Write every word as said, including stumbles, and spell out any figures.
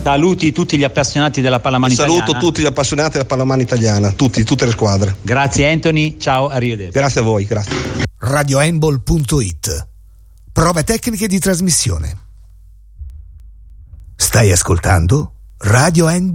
Saluti tutti gli appassionati della pallamano italiana. Saluto tutti gli appassionati della pallamano italiana, tutti, tutte le squadre. Grazie Anthony, ciao, arrivederci. Grazie a voi, grazie. radio handball punto it. Prove tecniche di trasmissione. Stai ascoltando Radio Handball.